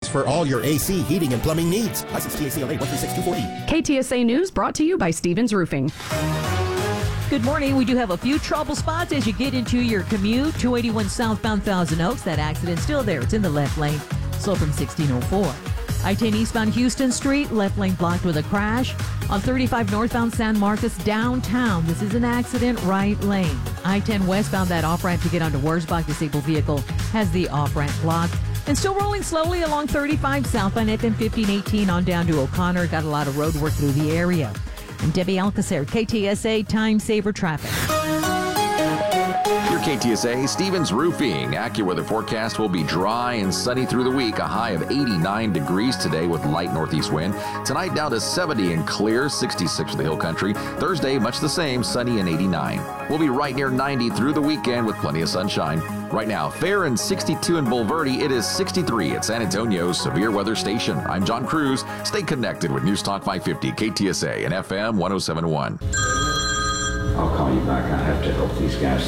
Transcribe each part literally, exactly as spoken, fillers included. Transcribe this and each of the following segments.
for all your A C, heating, and plumbing needs. License T A C L A one three six two four E. K T S A News brought to you by Stevens Roofing. Good morning. We do have a few trouble spots as you get into your commute. two eighty-one southbound Thousand Oaks. That accident still there. It's in the left lane. Slow from sixteen oh four. I ten eastbound Houston Street. Left lane blocked with a crash. On thirty-five northbound San Marcos downtown. This is an accident. Right lane. I ten westbound. That off-ramp to get onto Wurzbach. Disabled vehicle has the off-ramp blocked. And still rolling slowly along thirty-five southbound F M fifteen eighteen on down to O'Connor. Got a lot of road work through the area. I'm Debbie Alcacer, K T S A Time Saver Traffic. Your K T S A Stevens Roofing. AccuWeather forecast will be dry and sunny through the week. A high of eighty-nine degrees today with light northeast wind. Tonight down to seventy and clear, sixty-six for the hill country. Thursday, much the same, sunny and eighty-nine. We'll be right near ninety through the weekend with plenty of sunshine. Right now, fair and sixty-two in Bulverde. It is sixty-three at San Antonio's severe weather station. I'm John Cruz. Stay connected with News Talk five fifty, K T S A and F M one oh seven point one. I'll call you back. I have to help these guys.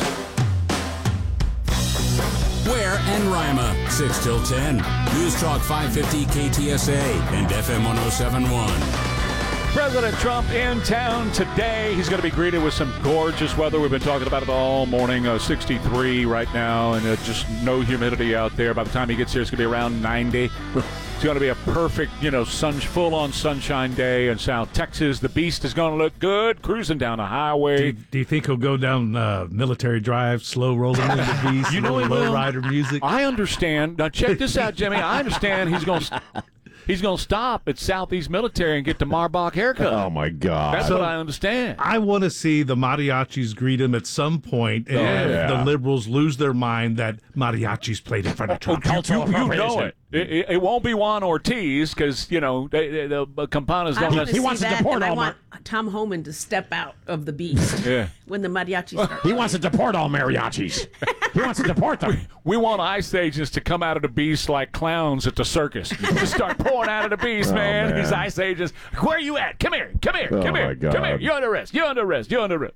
Ware and Rima, six till ten. News Talk five fifty K T S A and F M one oh seven point one. President Trump in town today. He's going to be greeted with some gorgeous weather. We've been talking about it all morning. Uh, sixty-three right now, and uh, just no humidity out there. By the time he gets here, it's going to be around ninety. It's going to be a perfect, you know, sun, full-on sunshine day in South Texas. The Beast is going to look good, cruising down the highway. Do you, do you think he'll go down uh, Military Drive, slow rolling in the Beast, you know, low rider music? I understand. Now, check this out, Jimmy. I understand he's going to... He's going to stop at Southeast Military and get the Marbach haircut. Oh, my God. That's so, what I understand. I want to see the mariachis greet him at some point, and oh, yeah. the liberals lose their mind that mariachis played in front of Trump. Oh, you, you, you know it. It, it. It won't be Juan Ortiz because, you know, they, they, the Campanas don't have... He wants to deport all... I want Tom Homan to step out of the Beast yeah. when the mariachis start. He wants to deport all mariachis. He wants to deport them. We, we want ICE agents to come out of the Beast like clowns at the circus. Just start pouring out of the Beast, oh, man. man. These ICE agents. Where are you at? Come here. Come here. Oh, come here. my God. Come here. You're under arrest. You're under arrest. You're under arrest.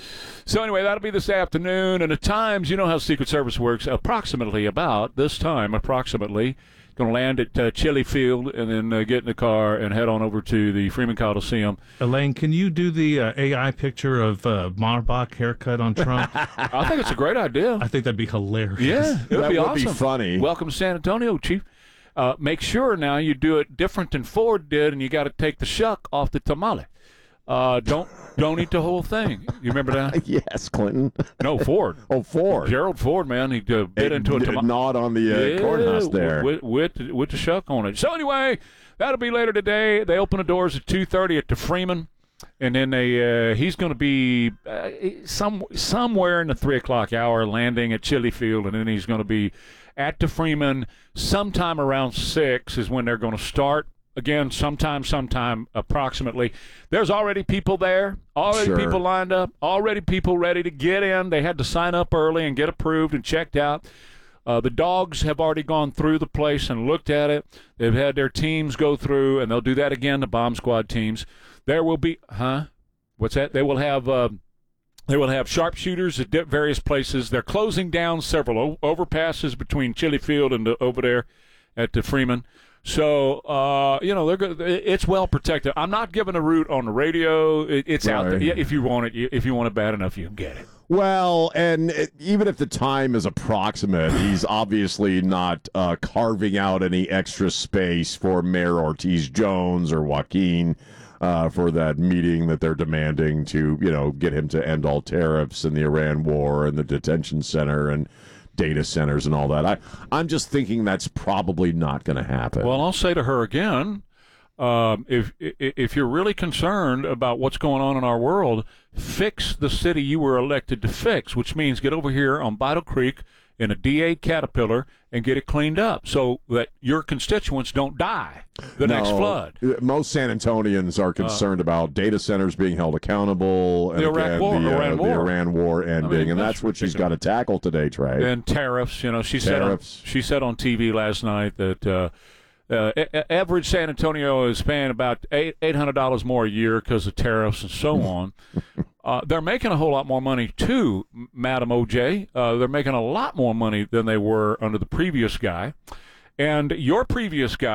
So anyway, that'll be this afternoon. And at times, you know how Secret Service works. Approximately about this time, approximately, going to land at uh, Chili Field and then uh, get in the car and head on over to the Freeman Coliseum. Elaine, can you do the uh, A I picture of uh, Marbach haircut on Trump? I think it's a great idea. I think that'd be hilarious. Yeah, it would that be would awesome. be funny. Welcome to San Antonio, Chief. Uh, make sure now you do it different than Ford did, and you got to take the shuck off the tamale. Uh, don't don't eat the whole thing. You remember that? Yes, Clinton. No, Ford. Oh, Ford. Gerald Ford, man. He uh, bit It, into a tamale. Nod on the uh, yeah, courthouse there. With, with, with the shuck on it. So anyway, that'll be later today. They open the doors at two thirty at the Freeman. And then they, uh, he's going to be uh, some somewhere in the three o'clock hour landing at Chili Field, and then he's going to be at the Freeman sometime around six is when they're going to start. Again, sometime, sometime, approximately. There's already people there, already Sure. people lined up, already people ready to get in. They had to sign up early and get approved and checked out. Uh, the dogs have already gone through the place and looked at it. They've had their teams go through, and they'll do that again, the bomb squad teams. There will be, huh? What's that? They will have, uh, they will have sharpshooters at various places. They're closing down several o- overpasses between Chili Field and the, over there at the Freeman. So, uh, you know, they're good. It's well protected. I'm not giving a route on the radio. It, it's out there. Right. Yeah, if you want it, if you want it bad enough, you can get it. Well, and it, even if the time is approximate, he's obviously not uh, carving out any extra space for Mayor Ortiz-Jones or Joaquin uh, for that meeting that they're demanding to, you know, get him to end all tariffs and the Iran war and the detention center and data centers and all that. I, I'm just thinking that's probably not going to happen. Well, I'll say to her again, um, if if you're really concerned about what's going on in our world, fix the city you were elected to fix, which means get over here on Vital Creek in a D eight Caterpillar and get it cleaned up so that your constituents don't die the no, next flood. Most San Antonians are concerned uh, about data centers being held accountable and the Iraq again, war, the, uh, Iran the war. Iran war ending, I mean, and that's that's what she's got to tackle today, Trey. And tariffs, you know, she tariffs. said on, she said on T V last night that uh, uh, a- average San Antonio is paying about eight eight hundred dollars more a year because of tariffs and so on. Uh, they're making a whole lot more money, too, Madam O J. Uh, they're making a lot more money than they were under the previous guy. And your previous guy